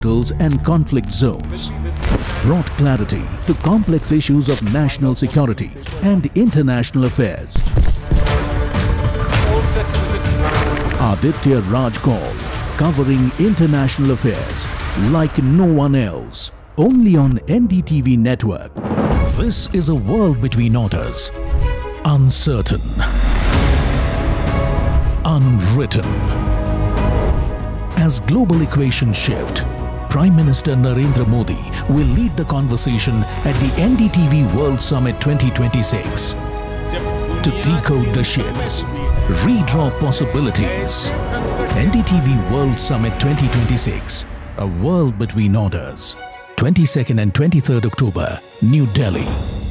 and conflict zones, brought clarity to complex issues of national security and international affairs. Aditya Raj Kaul, covering international affairs like no one else, only on NDTV network. This is a world between orders, uncertain, unwritten. As global equations shift, Prime Minister Narendra Modi will lead the conversation at the NDTV World Summit 2026 to decode the shifts, redraw possibilities. NDTV World Summit 2026, a world between orders. 22nd and 23rd October, New Delhi.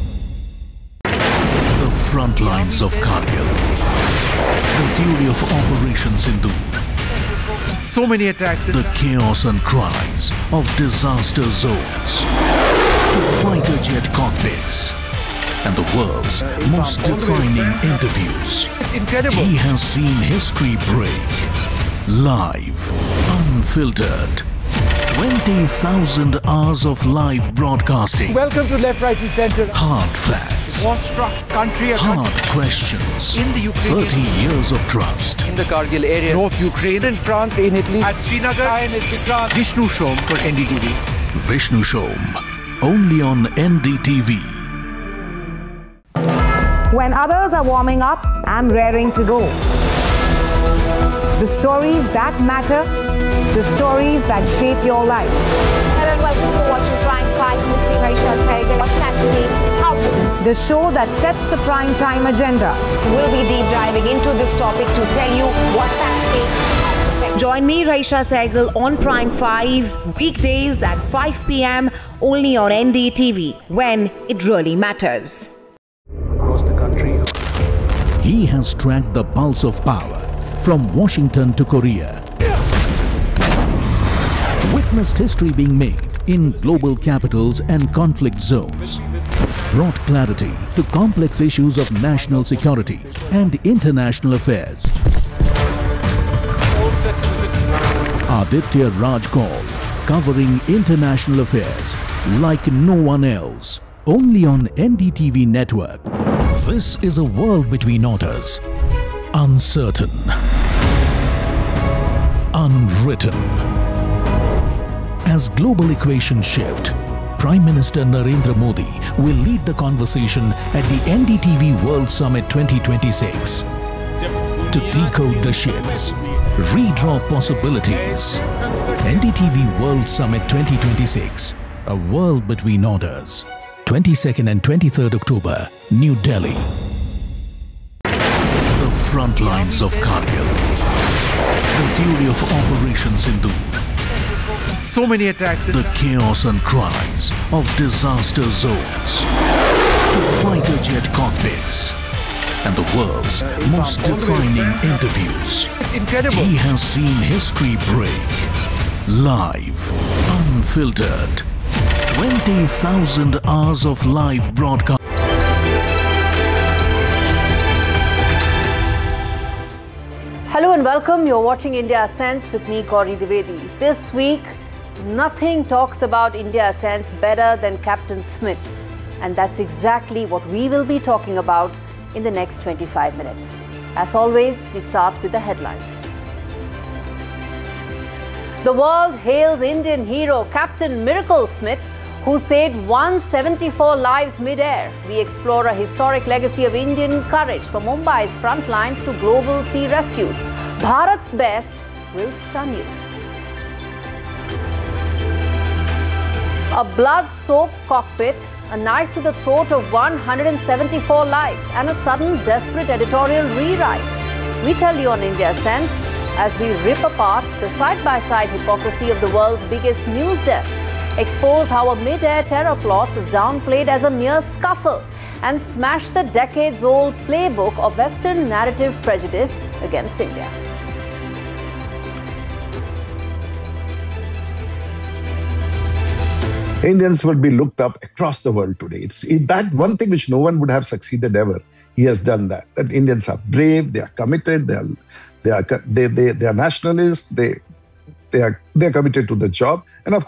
The front lines of Kargil. The fury of Operation Sindoor. So many attacks. The chaos and cries of disaster zones. To fighter jet cockpits. And the world's most defining interviews. It's incredible. He has seen history break. Live, unfiltered. 20,000 hours of live broadcasting. Welcome to Left, Right and Centre. Hard facts. War-struck country. Hard questions. In the Ukraine. 30 years of trust. In the Kargil area. North Ukraine. In France. In Italy. At Srinagar. Vishnu Shom for NDTV. Vishnu Shom. Only on NDTV. When others are warming up, I'm raring to go. The stories that matter, the stories that shape your life. Hello and welcome to watching Prime 5 with me, Raisha Sehgal. What's actually how? The show that sets the prime time agenda. We'll be deep diving into this topic to tell you what's actually. Join me, Raisha Sehgal, on Prime 5, weekdays at 5 p.m. only on NDTV, when it really matters. Across the country. He has tracked the pulse of power from Washington to Korea. Witnessed history being made in global capitals and conflict zones. Brought clarity to complex issues of national security and international affairs. Aditya Raj Kaul, covering international affairs like no one else, only on NDTV network. This is a world between orders, uncertain, unwritten. As global equations shift, Prime Minister Narendra Modi will lead the conversation at the NDTV World Summit 2026 to decode the shifts, redraw possibilities. NDTV World Summit 2026, a world between orders. 22nd and 23rd October, New Delhi. The front lines of Kargil. The fury of Operation Sindoor. So many attacks. The chaos and cries of disaster zones. To fighter jet cockpits. And the world's most defining interviews. It's incredible. He has seen history break. Live, unfiltered. 20,000 hours of live broadcast. Hello and welcome. You're watching India Ascends with me, Gauri Dwivedi. This week, nothing talks about India Ascends better than Captain Smith. And that's exactly what we will be talking about in the next 25 minutes. As always, we start with the headlines. The world hails Indian hero Captain Miracle Smith, who saved 174 lives mid-air. We explore a historic legacy of Indian courage from Mumbai's front lines to global sea rescues. Bharat's best will stun you. A blood-soaked cockpit, a knife to the throat of 174 lives, and a sudden desperate editorial rewrite. We tell you on India Ascends as we rip apart the side-by-side hypocrisy of the world's biggest news desks, expose how a mid-air terror plot was downplayed as a mere scuffle, and smash the decades-old playbook of Western narrative prejudice against India. Indians will be looked up across the world today. It's that one thing which no one would have succeeded ever. He has done that. That Indians are brave, they are committed, they are nationalists, they They are committed to the job. And of